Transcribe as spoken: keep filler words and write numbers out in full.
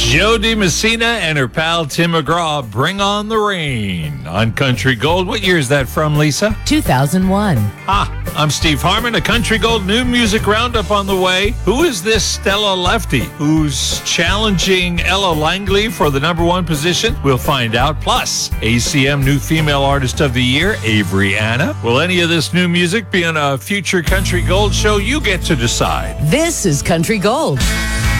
Jody Messina and her pal Tim McGraw, Bring on the Rain on Country Gold. What year is that from, Lisa? two thousand one. Ah, I'm Steve Harmon. A Country Gold new music roundup on the way. Who is this Stella Lefty who's challenging Ella Langley for the number one position? We'll find out. Plus, A C M New Female Artist of the Year, Avery Anna. Will any of this new music be on a future Country Gold show? You get to decide. This is Country Gold.